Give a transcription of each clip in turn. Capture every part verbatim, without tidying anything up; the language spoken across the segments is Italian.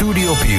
Studio Più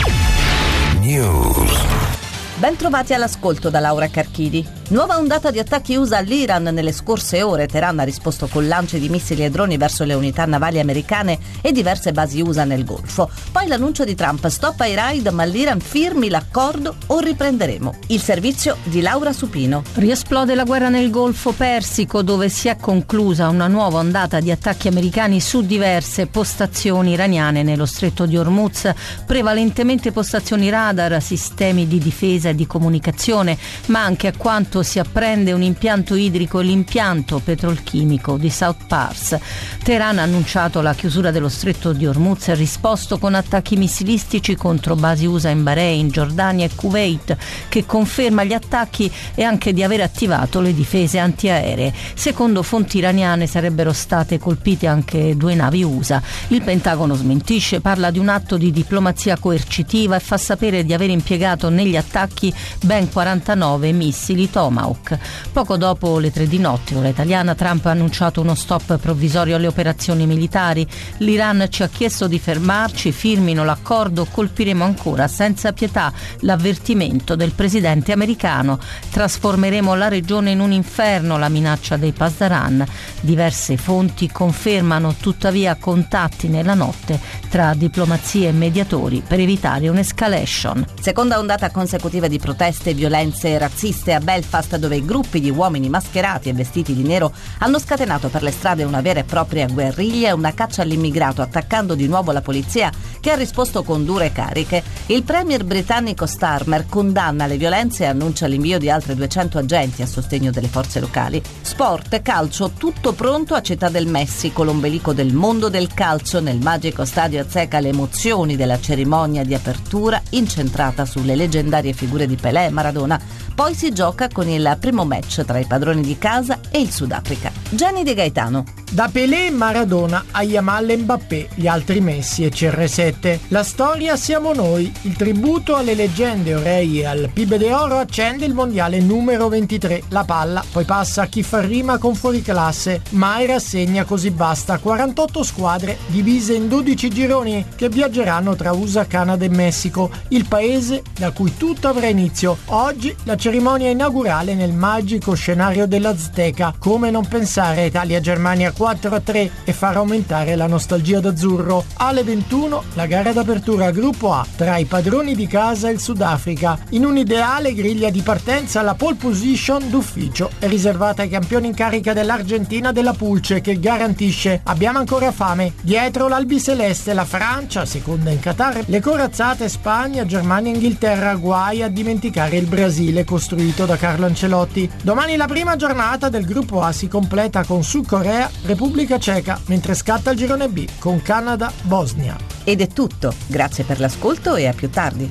News. Ben trovati all'ascolto da Laura Carchidi. Nuova ondata di attacchi U S A all'Iran nelle scorse ore. Teheran ha risposto con lanci di missili e droni verso le unità navali americane e diverse basi U S A nel Golfo. Poi l'annuncio di Trump: stop ai raid, ma l'Iran firmi l'accordo o riprenderemo. Il servizio di Laura Supino. Riesplode la guerra nel Golfo Persico, dove si è conclusa una nuova ondata di attacchi americani su diverse postazioni iraniane nello stretto di Hormuz, prevalentemente postazioni radar, sistemi di difesa e di comunicazione, ma anche a quanto si apprende un impianto idrico e l'impianto petrolchimico di South Pars. Teheran ha annunciato la chiusura dello stretto di Hormuz e risposto con attacchi missilistici contro basi U S A in Bahrain, Giordania e Kuwait, che conferma gli attacchi e anche di aver attivato le difese antiaeree. Secondo fonti iraniane sarebbero state colpite anche due navi U S A. Il Pentagono smentisce, parla di un atto di diplomazia coercitiva e fa sapere di aver impiegato negli attacchi ben quarantanove missili Tomahawk. Poco dopo le tre di notte, ora italiana, Trump ha annunciato uno stop provvisorio alle operazioni militari. L'Iran ci ha chiesto di fermarci, firmino l'accordo, colpiremo ancora senza pietà, l'avvertimento del presidente americano. Trasformeremo la regione in un inferno, la minaccia dei Pasdaran. Diverse fonti confermano tuttavia contatti nella notte tra diplomazie e mediatori per evitare un'escalation. Seconda ondata consecutiva di proteste e violenze razziste a Belfast, dove gruppi di uomini mascherati e vestiti di nero hanno scatenato per le strade una vera e propria guerriglia e una caccia all'immigrato, attaccando di nuovo la polizia, che ha risposto con dure cariche. Il premier britannico Starmer condanna le violenze e annuncia l'invio di altri duecento agenti a sostegno delle forze locali. Sport, calcio, tutto pronto a Città del Messico, l'ombelico del mondo del calcio. Nel magico stadio azteca le emozioni della cerimonia di apertura, incentrata sulle leggendarie figure di Pelé e Maradona. Poi si gioca con il primo match tra i padroni di casa e il Sudafrica. Gianni De Gaetano. Da Pelé e Maradona a Yamal e Mbappé, gli altri Messi e C R sette. La storia siamo noi. Il tributo alle leggende orei e al P I B d'oro accende il mondiale numero ventitré. La palla poi passa a chi fa rima con fuoriclasse. Mai rassegna così basta. quarantotto squadre divise in dodici gironi che viaggeranno tra U S A, Canada e Messico, il paese da cui tutto avrà inizio. Oggi la cerimonia inaugurale nel magico scenario dell'Azteca. Come non pensare a Italia-Germania quattro a tre e far aumentare la nostalgia d'azzurro. Alle ventuno la gara d'apertura gruppo A tra i padroni di casa e il Sudafrica. In un'ideale griglia di partenza la pole position d'ufficio è riservata ai campioni in carica dell'Argentina della Pulce, che garantisce abbiamo ancora fame. Dietro l'albiceleste la Francia, seconda in Qatar, le corazzate Spagna, Germania e Inghilterra, guai a dimenticare il Brasile costruito da Carlo Ancelotti. Domani la prima giornata del gruppo A si completa con Sud Corea, Repubblica Ceca, mentre scatta il girone B con Canada, Bosnia. Ed è tutto. Grazie per l'ascolto e a più tardi.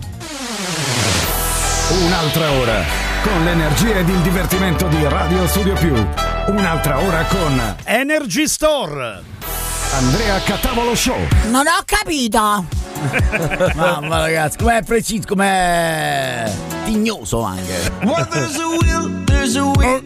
Un'altra ora con l'energia ed il divertimento di Radio Studio Più. Un'altra ora con Energy Store. Andrea Catavolo Show. Non ho capito. Mamma ragazzi, com'è preciso, com'è tignoso anche. Well, there's a will, there's a will.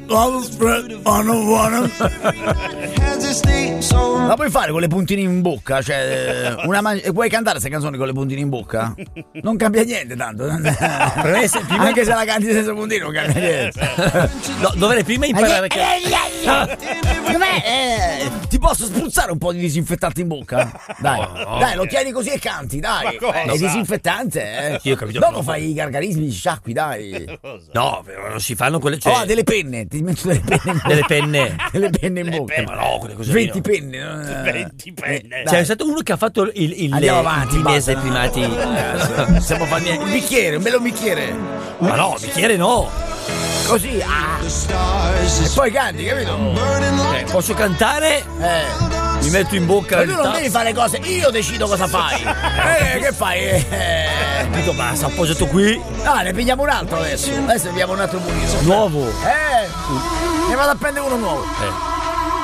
La puoi fare con le puntine in bocca? Cioè, una man- puoi cantare queste canzoni con le puntine in bocca? Non cambia niente tanto. Anche se la canti senza puntine non cambia niente. No, dovrei prima imparare che... Com'è? Eh, ti posso spruzzare un po' di disinfettante in bocca? Dai, no, no, dai, lo eh. tieni così e canti, dai. Cosa? È disinfettante, eh. Io ho capito. Dopo fai i gargarismi di sciacqui, dai. No, però non si fanno quelle... Cioè... Oh, delle penne, ti metto delle penne in bocca. Delle penne. Delle penne in Eh, bocca. beh, ma no, quelle cose venti lì, no. penne. no? venti penne. Eh, C'è stato uno che ha fatto il, il Andiamo le, avanti, i basta. mesi primati. Eh, stiamo fa niente. Un bicchiere, un bello bicchiere. Ma no, bicchiere no. Così, ah. E poi canti, capito? Eh, posso cantare? Eh. Mi metto in bocca Ma il tu non tappo. devi fare cose, io decido cosa fai. Eh, che fai? Eh. Dico, basta, appoggiato qui. Ah, ne pigliamo un altro adesso. Adesso ne pigliamo un altro pulito. Nuovo. Eh. Ne vado a prendere uno nuovo. Eh.